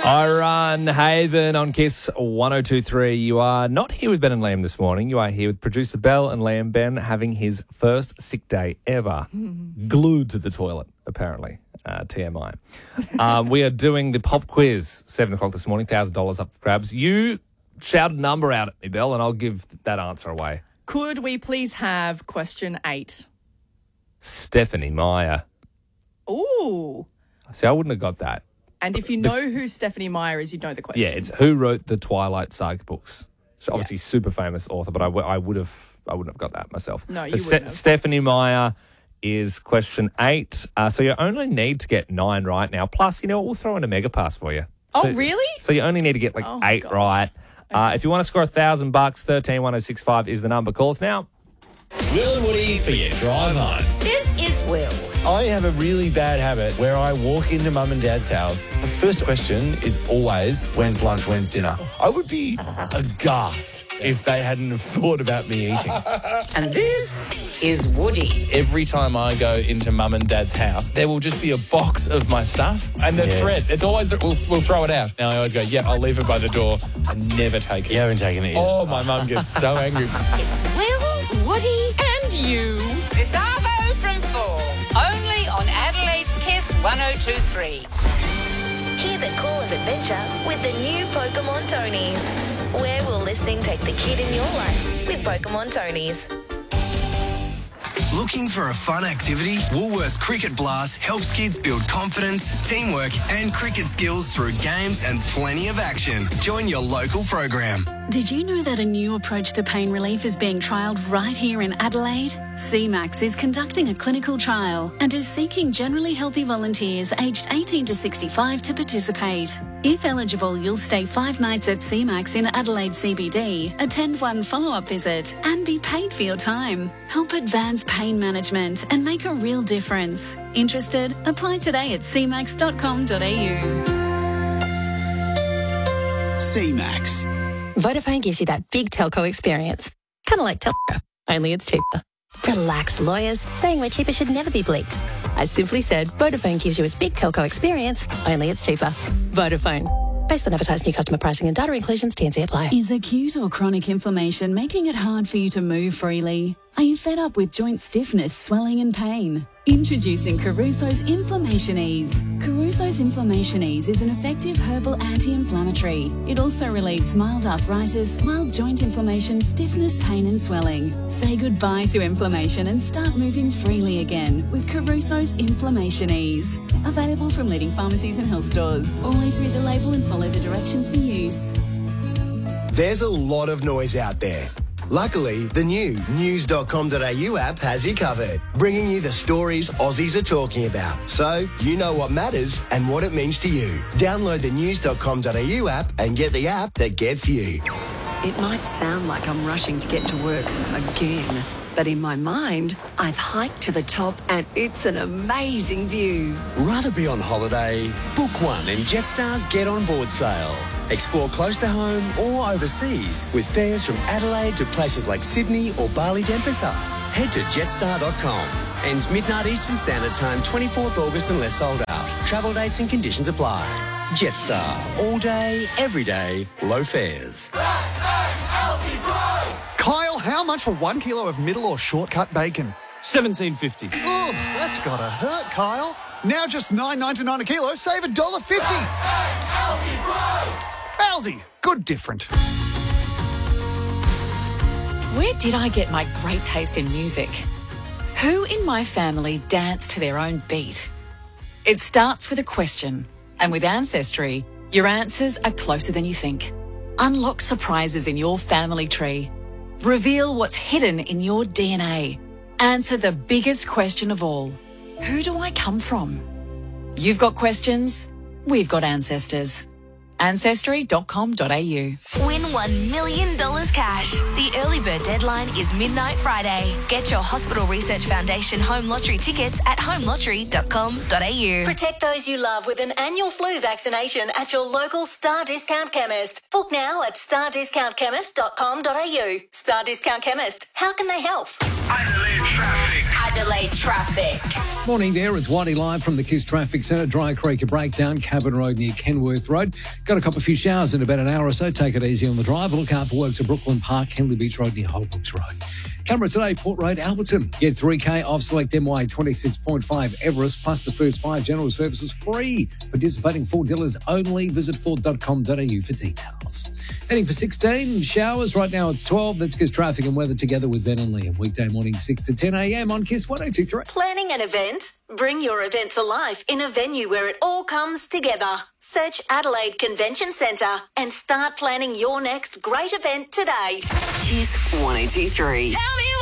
I run Haven on Kiss 102.3. You are not here with Ben and Liam this morning. You are here with producer Belle and Liam. Ben having his first sick day ever. Glued to the toilet, apparently. TMI. We are doing the pop quiz, 7 o'clock this morning, $1,000 up for grabs. You shout a number out at me, Belle, and I'll give that answer away. Could we please have question 8? Stephanie Meyer. Ooh. See, I wouldn't have got that. And if you know who Stephanie Meyer is, you'd know the question. Yeah, it's who wrote the Twilight Saga books. So obviously super famous author, but I wouldn't have got that myself. No, you wouldn't have. Stephanie Meyer is question 8. So you only need to get 9 right now. Plus, you know what? We'll throw in a mega pass for you. Oh, really? So you only need to get 8 gosh. right. Okay. If you want to score $1,000, 131065 is the number. Call us now. Will and Woody for your drive home. This is Will. I have a really bad habit where I walk into mum and dad's house. The first question is always, when's lunch, when's dinner? I would be aghast if they hadn't have thought about me eating. And this is Woody. Every time I go into mum and dad's house, there will just be a box of my stuff. And the thread, it's always, we'll throw it out. Now I always go, I'll leave it by the door. I never take it. You haven't taken it yet. Oh, my mum gets so angry. It's Will, Woody and you. This Arvo from 4. Only on Adelaide's Kiss 102.3. Hear the call of adventure with the new Pokemon Tonys. Where will listening take the kid in your life with Pokemon Tonys? Looking for a fun activity? Woolworths Cricket Blast helps kids build confidence, teamwork and cricket skills through games and plenty of action. Join your local program. Did you know that a new approach to pain relief is being trialled right here in Adelaide? CMAX is conducting a clinical trial and is seeking generally healthy volunteers aged 18 to 65 to participate. If eligible, you'll stay 5 nights at CMAX in Adelaide CBD, attend 1 follow-up visit and be paid for your time. Help advance pain management and make a real difference. Interested? Apply today at cmax.com.au. CMAX. Vodafone gives you that big telco experience. Kind of like telco, only it's cheaper. Relax, lawyers. Saying we're cheaper should never be bleeped. I simply said Vodafone gives you its big telco experience, only it's cheaper. Vodafone. Based on advertised new customer pricing and data inclusions, T&C apply. Is acute or chronic inflammation making it hard for you to move freely? Are you fed up with joint stiffness, swelling and pain? Introducing Caruso's Inflammation Ease. Caruso's Inflammation Ease is an effective herbal anti-inflammatory. It also relieves mild arthritis, mild joint inflammation, stiffness, pain and swelling. Say goodbye to inflammation and start moving freely again with Caruso's Inflammation Ease. Available from leading pharmacies and health stores. Always read the label and follow the directions for use. There's a lot of noise out there. Luckily, the new news.com.au app has you covered, bringing you the stories Aussies are talking about, so you know what matters and what it means to you. Download the news.com.au app and get the app that gets you. It might sound like I'm rushing to get to work again, but in my mind, I've hiked to the top and it's an amazing view. Rather be on holiday? Book one in Jetstar's Get On Board sale. Explore close to home or overseas with fares from Adelaide to places like Sydney or Bali Denpasar. Head to jetstar.com. Ends midnight Eastern Standard Time, 24th August unless sold out. Travel dates and conditions apply. Jetstar. All day, every day, low fares. Kyle, how much for 1 kilo of middle or shortcut bacon? $17.50. Oh, that's gotta hurt, Kyle. Now just $9.99 a kilo, save $1.50. Aldi, good different. Where did I get my great taste in music? Who in my family danced to their own beat? It starts with a question, and with Ancestry, your answers are closer than you think. Unlock surprises in your family tree. Reveal what's hidden in your DNA. Answer the biggest question of all. Who do I come from? You've got questions, we've got ancestors. Ancestry.com.au. Win $1 million cash. The early bird deadline is midnight Friday. Get your Hospital Research Foundation home lottery tickets at homelottery.com.au. Protect those you love with an annual flu vaccination at your local Star Discount Chemist. Book now at stardiscountchemist.com.au. Star Discount Chemist. How can they help? Adelaide Traffic. Morning there, it's Whitey live from the KISS Traffic Centre. Dry Creek, a breakdown, Cabin Road near Kenworth Road. Got a couple of few showers in about an hour or so. Take it easy on the drive. Look out for works at Brooklyn Park, Henley Beach Road near Holbrooks Road. Camera today, Port Road, Alberton. Get 3K off select MY 26.5 Everest, plus the first 5 general services free. Participating Ford dealers only. Visit Ford.com.au for details. Heading for 16, showers. Right now it's 12. That's KISS Traffic and Weather together with Ben and Liam. Weekday morning 6 to 10 a.m. on KISS 102.3. Planning an event? Bring your event to life in a venue where it all comes together. Search Adelaide Convention Centre and start planning your next great event today. KISS 102.3.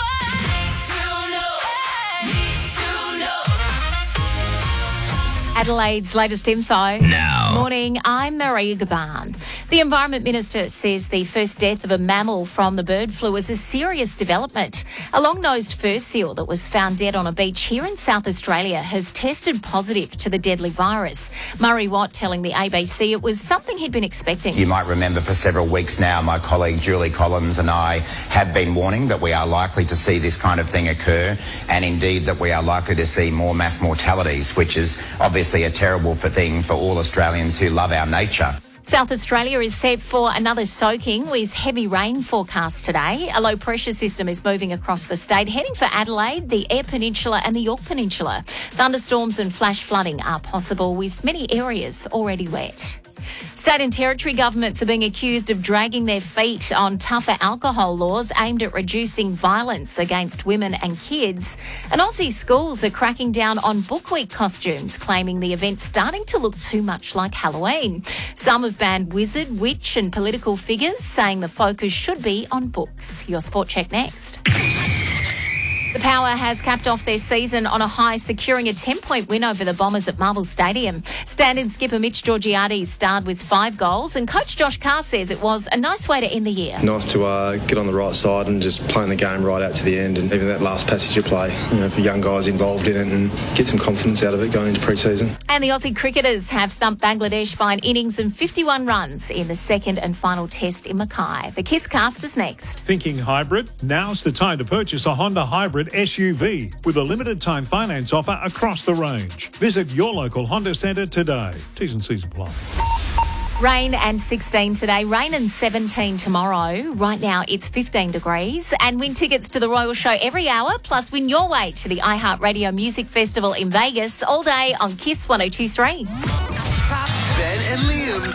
Adelaide's latest info. Now. Morning, I'm Maria Gaban. The Environment Minister says the first death of a mammal from the bird flu is a serious development. A long-nosed fur seal that was found dead on a beach here in South Australia has tested positive to the deadly virus. Murray Watt telling the ABC it was something he'd been expecting. You might remember for several weeks now, my colleague Julie Collins and I have been warning that we are likely to see this kind of thing occur, and indeed that we are likely to see more mass mortalities, which is obviously a terrible thing for all Australians who love our nature. South Australia is set for another soaking with heavy rain forecast today. A low pressure system is moving across the state, heading for Adelaide, the Eyre Peninsula and the Yorke Peninsula. Thunderstorms and flash flooding are possible, with many areas already wet. State and territory governments are being accused of dragging their feet on tougher alcohol laws aimed at reducing violence against women and kids. And Aussie schools are cracking down on Book Week costumes, claiming the event's starting to look too much like Halloween. Some have banned wizard, witch and political figures, saying the focus should be on books. Your Sport Check next. The Power has capped off their season on a high, securing a 10-point win over the Bombers at Marvel Stadium. Stand-in skipper Mitch Georgiades starred with 5 goals, and coach Josh Carr says it was a nice way to end the year. Nice to get on the right side and just playing the game right out to the end, and even that last passage of play, for young guys involved in it, and get some confidence out of it going into pre-season. And the Aussie cricketers have thumped Bangladesh by an innings and 51 runs in the second and final test in Mackay. The KISS cast is next. Thinking hybrid? Now's the time to purchase a Honda Hybrid SUV with a limited time finance offer across the range. Visit your local Honda Centre today. T's and C's apply. Rain and 16 today, rain and 17 tomorrow. Right now it's 15 degrees, and win tickets to the Royal Show every hour, plus win your way to the iHeartRadio Music Festival in Vegas all day on KISS 102.3. Ben and Liam's